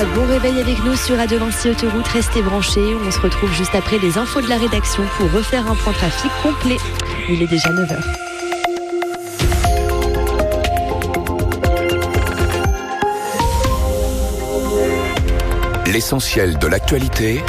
Bon réveil avec nous sur Radio Vinci Autoroute, restez branchés. On se retrouve juste après les infos de la rédaction pour refaire un point trafic complet. Il est déjà 9h. L'essentiel de l'actualité,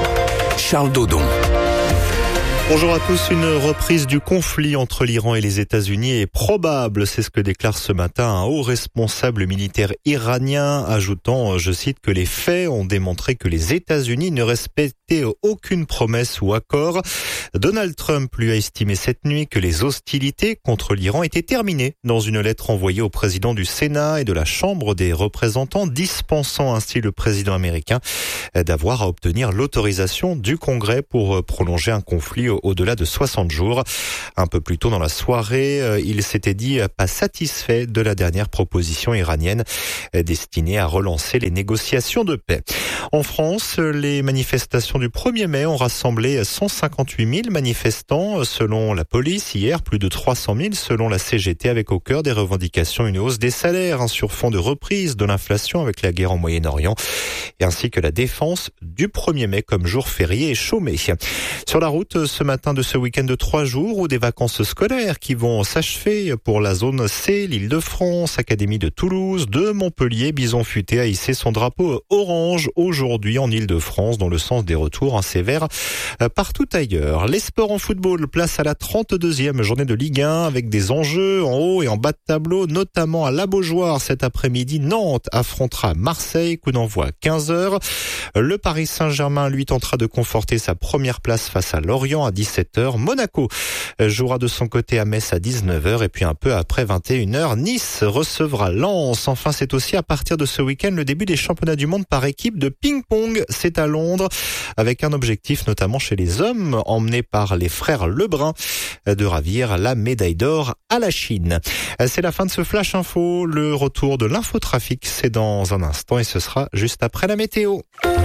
Charles Dodon. Bonjour à tous. Une reprise du conflit entre l'Iran et les États-Unis est probable. C'est ce que déclare ce matin un haut responsable militaire iranien, ajoutant, je cite, que les faits ont démontré que les États-Unis ne respectaient aucune promesse ou accord. Donald Trump lui a estimé cette nuit que les hostilités contre l'Iran étaient terminées dans une lettre envoyée au président du Sénat et de la Chambre des représentants, dispensant ainsi le président américain d'avoir à obtenir l'autorisation du Congrès pour prolonger un conflit au-delà de 60 jours. Un peu plus tôt dans la soirée, il s'était dit pas satisfait de la dernière proposition iranienne destinée à relancer les négociations de paix. En France, les manifestations du 1er mai ont rassemblé 158 000 manifestants selon la police. Hier, plus de 300 000 selon la CGT, avec au cœur des revendications une hausse des salaires sur fond de reprise de l'inflation avec la guerre au Moyen-Orient, et ainsi que la défense du 1er mai comme jour férié et chômé. Sur la route, ce matin de ce week-end de 3 jours ou des vacances scolaires qui vont s'achever pour la zone C, l'Île-de-France, Académie de Toulouse, de Montpellier, Bison Futé a hissé son drapeau orange aujourd'hui en Île-de-France dans le sens des retours sévères partout ailleurs. Les sports en football, place à la 32e journée de Ligue 1 avec des enjeux en haut et en bas de tableau, notamment à la Beaujoire cet après-midi. Nantes affrontera Marseille, coup d'envoi à 15h. Le Paris Saint-Germain, lui, tentera de conforter sa première place face à Lorient à 17h. Monaco jouera de son côté à Metz à 19h et puis un peu après 21h, Nice recevra Lens. Enfin, c'est aussi à partir de ce week-end le début des championnats du monde par équipe de ping-pong. C'est à Londres avec un objectif notamment chez les hommes emmenés par les frères Lebrun de ravir la médaille d'or à la Chine. C'est la fin de ce Flash Info. Le retour de l'infotrafic, c'est dans un instant et ce sera juste après la météo.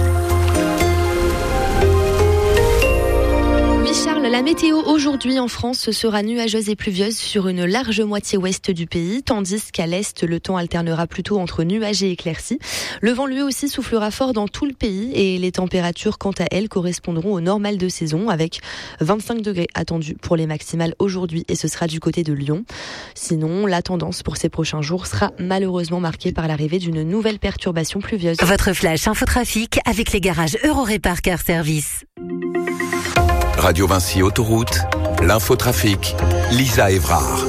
La météo aujourd'hui en France sera nuageuse et pluvieuse sur une large moitié ouest du pays, tandis qu'à l'est, le temps alternera plutôt entre nuages et éclaircies. Le vent lui aussi soufflera fort dans tout le pays et les températures, quant à elles, correspondront au normal de saison avec 25 degrés attendus pour les maximales aujourd'hui et ce sera du côté de Lyon. Sinon, la tendance pour ces prochains jours sera malheureusement marquée par l'arrivée d'une nouvelle perturbation pluvieuse. Votre flash infotrafic avec les garages Eurorépar Car Service. Radio Vinci Autoroute, l'infotrafic, Lisa Évrard.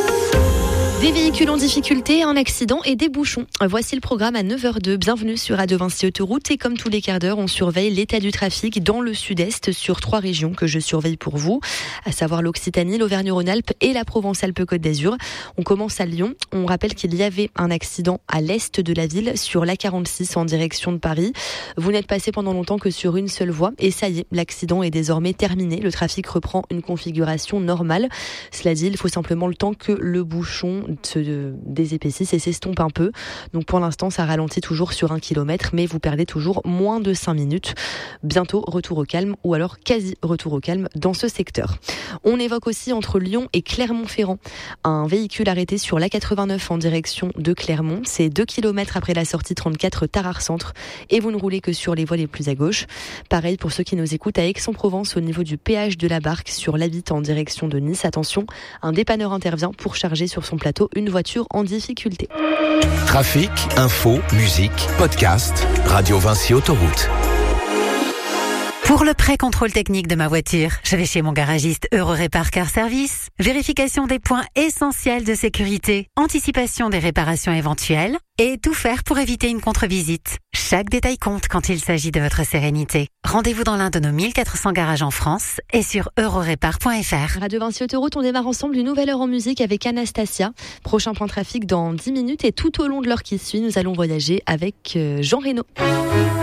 Des véhicules en difficulté, un accident et des bouchons. Voici le programme à 9h02. Bienvenue sur Radio Vinci Autoroute et comme tous les quarts d'heure, on surveille l'état du trafic dans le sud-est sur 3 régions que je surveille pour vous, à savoir l'Occitanie, l'Auvergne-Rhône-Alpes et la Provence-Alpes-Côte d'Azur. On commence à Lyon. On rappelle qu'il y avait un accident à l'est de la ville sur l'A46 en direction de Paris. Vous n'êtes passé pendant longtemps que sur une seule voie et ça y est, l'accident est désormais terminé. Le trafic reprend une configuration normale. Cela dit, il faut simplement le temps que le bouchon se désépaississe et s'estompe un peu. Donc pour l'instant, ça ralentit toujours sur 1 km, mais vous perdez toujours moins de 5 minutes. Bientôt, retour au calme, ou alors quasi retour au calme dans ce secteur. On évoque aussi entre Lyon et Clermont-Ferrand un véhicule arrêté sur l'A89 en direction de Clermont. C'est 2 km après la sortie 34 Tarare Centre et vous ne roulez que sur les voies les plus à gauche. Pareil pour ceux qui nous écoutent à Aix-en-Provence au niveau du péage de la Barque sur l'Habite en direction de Nice. Attention, un dépanneur intervient pour charger sur son plateau une voiture en difficulté. Trafic, info, musique, podcast, Radio Vinci Autoroute. Pour le pré-contrôle technique de ma voiture, je vais chez mon garagiste Eurorépar Car Service. Vérification des points essentiels de sécurité, anticipation des réparations éventuelles et tout faire pour éviter une contre-visite. Chaque détail compte quand il s'agit de votre sérénité. Rendez-vous dans l'un de nos 1400 garages en France et sur eurorépar.fr. Radio Vinci Autoroute, on démarre ensemble une nouvelle heure en musique avec Anastasia. Prochain point trafic dans 10 minutes et tout au long de l'heure qui suit, nous allons voyager avec Jean Reno.